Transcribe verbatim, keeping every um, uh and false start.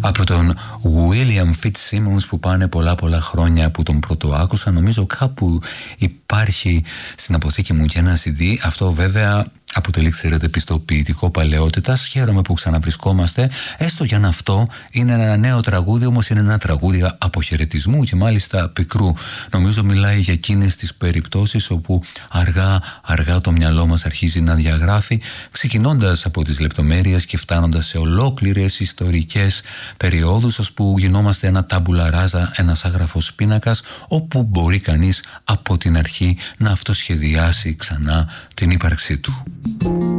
από τον William Fitzsimmons, που πάνε πολλά πολλά χρόνια που τον πρώτο άκουσα. Νομίζω κάπου υπάρχει στην αποθήκη μου και ένα σι ντι. Αυτό βέβαια αποτελεί, ξέρετε, πιστοποιητικό παλαιότητας. Χαίρομαι που ξαναβρισκόμαστε, έστω για να αυτό είναι ένα νέο τραγούδι, όμως είναι ένα τραγούδι αποχαιρετισμού και μάλιστα πικρού. Νομίζω μιλάει για εκείνες τις περιπτώσεις όπου αργά αργά το μυαλό μας αρχίζει να διαγράφει, ξεκινώντας από τις λεπτομέρειες και φτάνοντας σε ολόκληρες ιστορικές περιόδους, ώσπου γινόμαστε ένα τάμπουλα ράζα, ένας άγραφος πίνακας, όπου μπορεί κανείς από την αρχή να αυτοσχεδιάσει ξανά την ύπαρξή του.